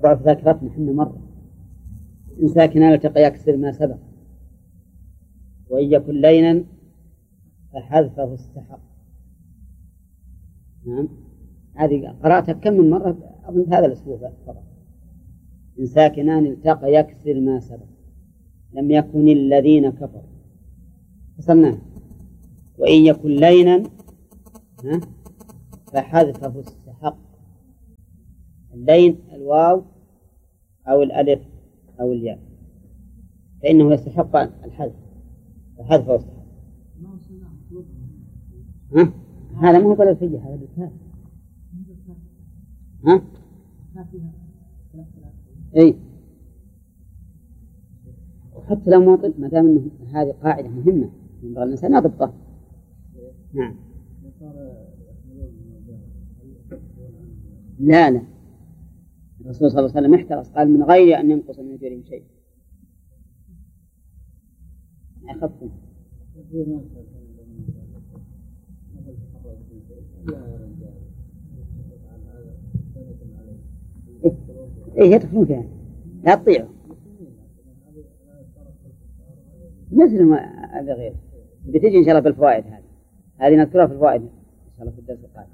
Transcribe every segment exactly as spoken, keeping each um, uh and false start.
ضعف ذاكرتنا حنا مرة. إن ساكنا التقى يكسر ما سبق، وإن يكن لينا فحذفه استحق. نعم، هذه قرأتها كم من مرة أظن هذا الأسبوع فقط. إن ساكنان التقى يكسر ما سبق، لم يكن الذين كفروا، فصلناه. وإن يكن لينا فحذفه استحق. اللين الواو أو الألف أو الياء، فإنه يستحق الحذف، فحذفه استحق. ها؟ هذا مو بلد فيه، هذا بالكاف. ها؟ إيه، وحتى لو موطن ما دام إنه هذه قاعدة مهمة ينبغي الإنسان يضبطها. نعم. لا لا، الرسول صلى الله عليه وسلم احترس، قال من غير أن ينقص من أجورهم شيء. أخذتم. إيه يدخلون فيها، لا تطيعوا مثل ما هذا غير. بتجي إن شاء الله بالفوائد، هذه هذه نذكرها في الفوائد إن شاء الله في الدرس القادم.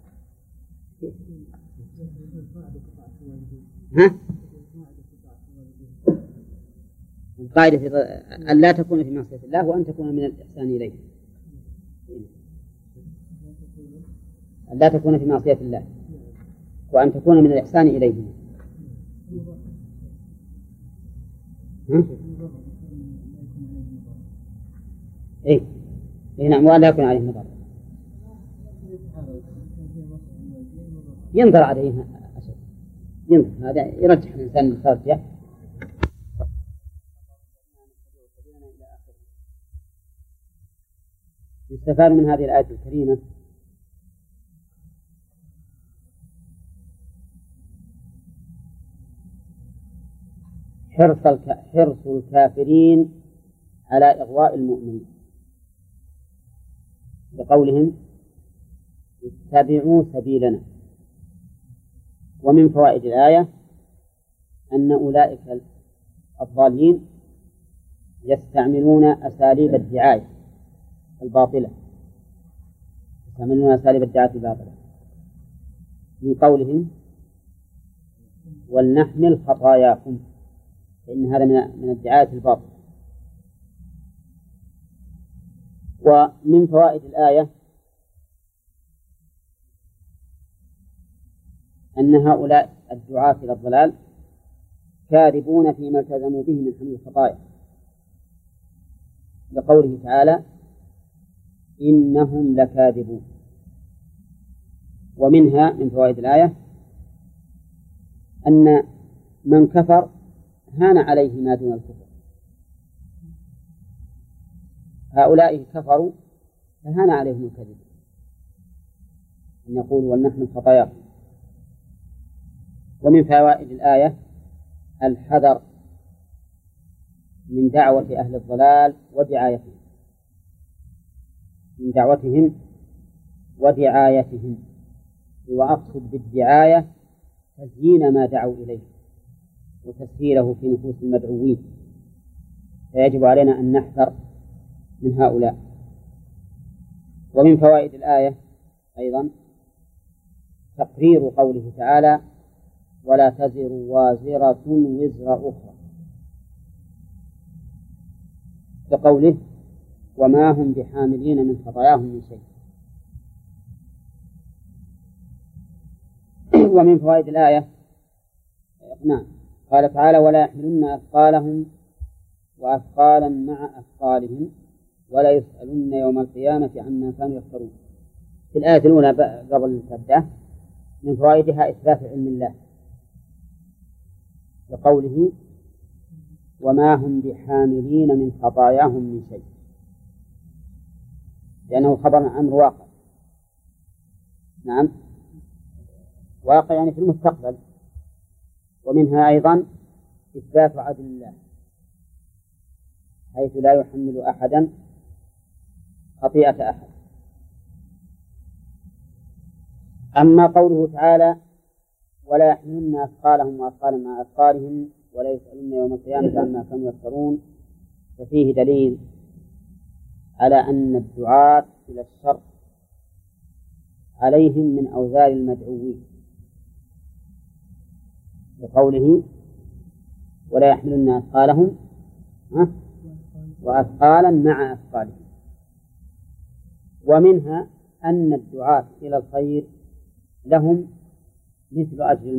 ها؟ القاعدة أن لا تكون في معصية الله وأن تكون من الإحسان إليه. أن لا تكون في معصية الله وأن تكون من الإحسان إليه. ها؟ إيه إيه نعم، وأن لا يكون عليه مضر. ينظر عليه أشد، ينظر هذا يرجح الإنسان الترجح. يستفاد من هذه الآية الكريمة حرص حرص الكافرين على إغواء المؤمنين، بقولهم اتبعوا سبيلنا. ومن فوائد الآية أن أولئك الضالين يستعملون أساليب الدعاية الباطلة، يستعملون أساليب الدعاية الباطلة، من قولهم ولنحمل خطاياكم، فإن هذا من الدعاية الباطلة. ومن فوائد الآية أن هؤلاء الدعاة إلى الضلال كاذبون فيما التزموا به من حمل الخطايا، لقوله تعالى إنهم لكاذبون. ومنها من فوائد الآية أن من كفر هان عليه ما دون الكفر، هؤلاء كفروا فهان عليهم الكذب، أن يقولوا ولنحمل خطاياكم. ومن فوائد الآية الحذر من دعوة أهل الضلال ودعايتهم، من دعوتهم ودعايتهم، وأقصد بالدعاية تزيين ما دعوا إليه وتسهيله في نفوس المدعوين، فيجب علينا أن نحذر من هؤلاء. ومن فوائد الآية أيضا تقرير قوله تعالى ولا تزر وازرة وزر أخرى، بقوله وما هم بحاملين من خطاياهم من شيء. ومن فوائد الآية نعم قال تعالى ولا يحملن أثقالهم وأثقالا مع أثقالهم ولا يسألن يوم القيامة عما كانوا يفترون. في الآية الأولى قبل التبدأ من فوائدها إثبات علم الله، لقوله وما هم بحاملين من خطاياهم من شيء، لأنه خبر عن أمر واقع. نعم واقع يعني في المستقبل. ومنها أيضا إثبات عدل الله، حيث لا يحمل أحدا خطيئة أحد. أما قوله تعالى ولا يحملن أثقالهم وأثقالا مع أثقالهم ولا يسألون يوم القيامة عما كانوا يفترون. ففيه دليل على أن الدعاة إلى الشر عليهم من أوزار المدعوين، بقوله ولا يحملن أثقالهم وأثقالا مع أثقالهم. ومنها أن الدعاة إلى الخير لهم مثل أجر